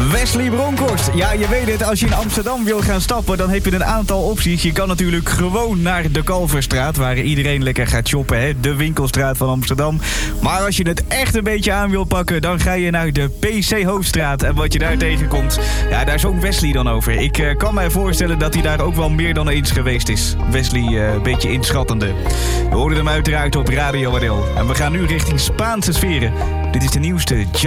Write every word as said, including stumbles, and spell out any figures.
Wesley Bronkhorst. Ja, je weet het, als je in Amsterdam wil gaan stappen, dan heb je een aantal opties. Je kan natuurlijk gewoon naar de Kalverstraat, waar iedereen lekker gaat shoppen, hè? De winkelstraat van Amsterdam. Maar als je het echt een beetje aan wil pakken, dan ga je naar de P C Hoofdstraat. En wat je daar tegenkomt, ja, daar zong Wesley dan over. Ik uh, kan mij voorstellen dat hij daar ook wel meer dan eens geweest is. Wesley, uh, een beetje inschattende. We hoorden hem uiteraard op Radio Adel. En we gaan nu richting Spaanse sferen. Dit is de nieuwste